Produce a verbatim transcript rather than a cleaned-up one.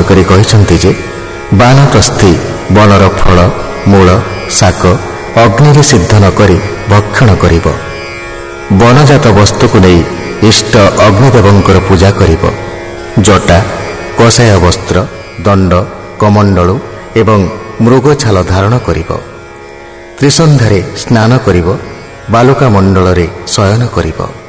କରି କହିଛନ୍ତି ଯେ ବାନପ୍ରସ୍ଥୀ ବଣର ଫଳ ମୂଳ ଶାକ ଅଗ୍ନିରେ ସିଦ୍ଧ ନ କରି ଭକ୍ଷଣ କରିବ। ବନଜାତ ବସ୍ତୁକୁ ନେଇ ଇଷ୍ଟ ଅଗ୍ନିଦେବଙ୍କର ପୂଜା କରିବ। ଜଟା କଷାୟ ବସ୍ତ୍ର ଦଣ୍ଡ କମଣ୍ଡଳୁ ଏବଂ ମୃଗଛାଲ ଧାରଣ କରିବ। ତ୍ରିସନ୍ଧ୍ୟାରେ ସ୍ନାନ କରିବ। ବାଲୁକା ମଣ୍ଡଳରେ ଶୟନ କରିବ।